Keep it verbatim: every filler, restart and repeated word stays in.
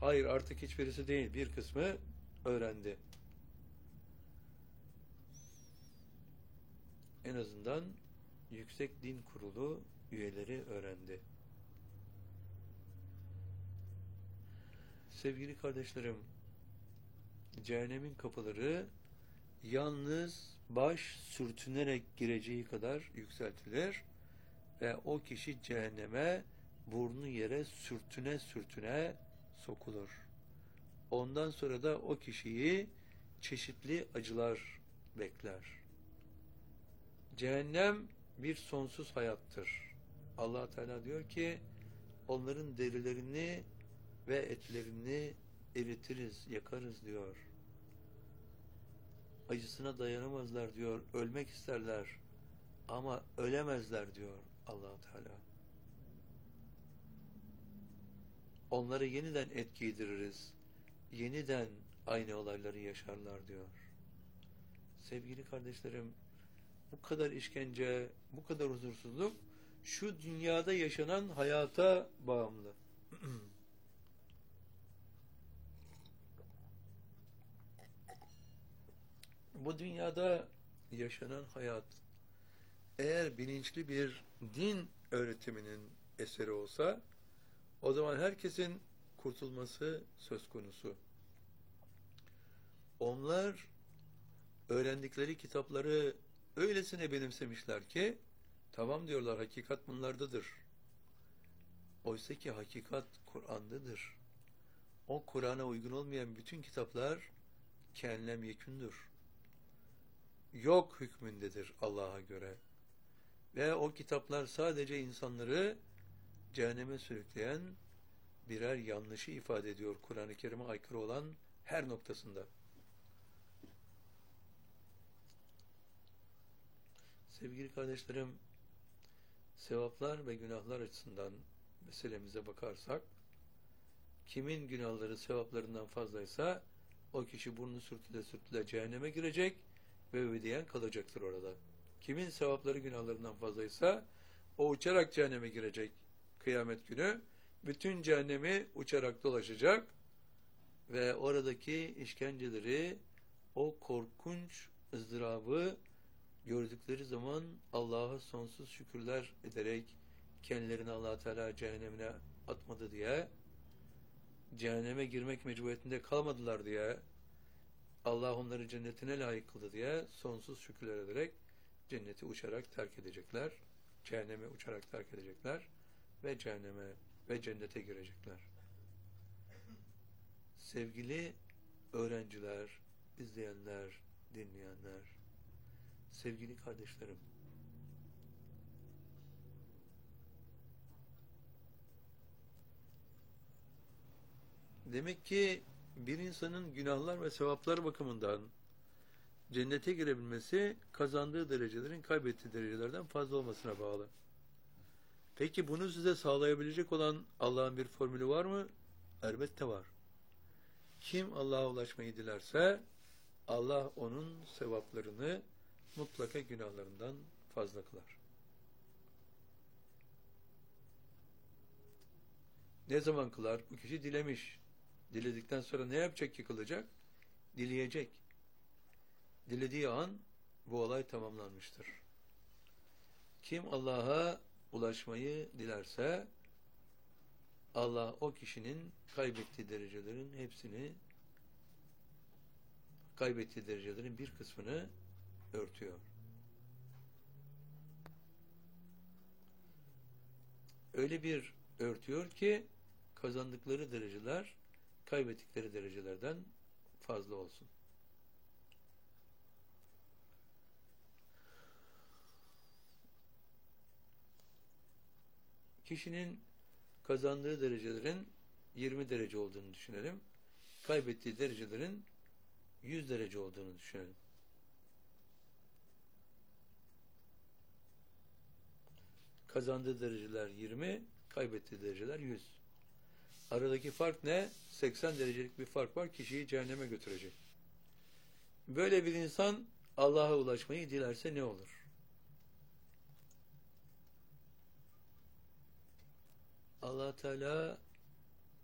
Hayır, artık hiçbirisi değil. Bir kısmı öğrendi. En azından Yüksek Din Kurulu üyeleri öğrendi. Sevgili kardeşlerim, cehennemin kapıları yalnız baş sürtünerek gireceği kadar yükseltilir ve o kişi cehenneme burnu yere sürtüne sürtüne sokulur. Ondan sonra da o kişiyi çeşitli acılar bekler. Cehennem bir sonsuz hayattır. Allah Teala diyor ki onların derilerini ve etlerini eritiriz, yakarız diyor. Acısına dayanamazlar diyor, ölmek isterler ama ölemezler diyor Allah Teala. Onları yeniden et giydiririz, yeniden aynı olayları yaşarlar diyor. Sevgili kardeşlerim, bu kadar işkence, bu kadar huzursuzluk şu dünyada yaşanan hayata bağımlı. Bu dünyada yaşanan hayat eğer bilinçli bir din öğretiminin eseri olsa o zaman herkesin kurtulması söz konusu. Onlar öğrendikleri kitapları öylesine benimsemişler ki tamam diyorlar, hakikat bunlardadır. Oysa ki hakikat Kur'an'dadır. O Kur'an'a uygun olmayan bütün kitaplar kenlem yekündür. Yok hükmündedir Allah'a göre. Ve o kitaplar sadece insanları cehenneme sürükleyen birer yanlışı ifade ediyor Kur'an-ı Kerim'e aykırı olan her noktasında. Sevgili kardeşlerim, sevaplar ve günahlar açısından meselemize bakarsak, kimin günahları sevaplarından fazlaysa o kişi burnu sürtüle sürtüle cehenneme girecek ve ebediyen kalacaktır orada. Kimin sevapları günahlarından fazlaysa o uçarak cehenneme girecek kıyamet günü. Bütün cehennemi uçarak dolaşacak ve oradaki işkenceleri, o korkunç ızdırabı gördükleri zaman Allah'a sonsuz şükürler ederek kendilerini Allah Teala cehennemine atmadı diye, cehenneme girmek mecburiyetinde kalmadılar diye, Allah onları cennetine layık kıldı diye sonsuz şükürler ederek cenneti uçarak terk edecekler, cehenneme uçarak terk edecekler ve cehenneme ve cennete girecekler. Sevgili öğrenciler, izleyenler, dinleyenler, sevgili kardeşlerim, demek ki bir insanın günahlar ve sevaplar bakımından cennete girebilmesi kazandığı derecelerin kaybettiği derecelerden fazla olmasına bağlı. Peki bunu size sağlayabilecek olan Allah'ın bir formülü var mı? Elbette var. Kim Allah'a ulaşmayı dilerse Allah onun sevaplarını mutlaka günahlarından fazla kılar. Ne zaman kılar? Bu kişi dilemiş. Diledikten sonra ne yapacak ki kılacak? Dileyecek. Dilediği an bu olay tamamlanmıştır. Kim Allah'a ulaşmayı dilerse Allah o kişinin kaybettiği derecelerin hepsini, kaybettiği derecelerin bir kısmını örtüyor. Öyle bir örtüyor ki kazandıkları dereceler kaybettikleri derecelerden fazla olsun. Kişinin kazandığı derecelerin yirmi derece olduğunu düşünelim. Kaybettiği derecelerin yüz derece olduğunu düşünelim. Kazandığı dereceler yirmi, kaybettiği dereceler yüz. Aradaki fark ne? seksen derecelik bir fark var. Kişiyi cehenneme götürecek. Böyle bir insan Allah'a ulaşmayı dilerse ne olur? Allah Teala